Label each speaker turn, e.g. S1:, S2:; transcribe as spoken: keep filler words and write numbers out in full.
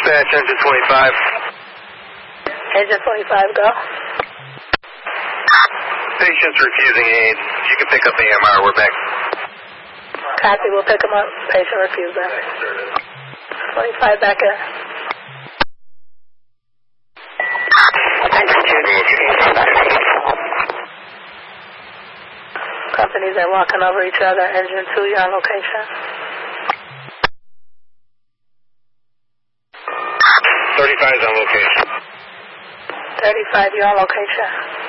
S1: Dispatch, engine twenty-five.
S2: Engine twenty-five, go.
S1: Patient's refusing aid. You can pick up A M R. We're back.
S2: Copy, we'll pick him up. Patient refusing. twenty-five back in. Companies are walking over each other. Engine two, you're on location.
S1: thirty-five is on location.
S2: thirty-five, you're on location.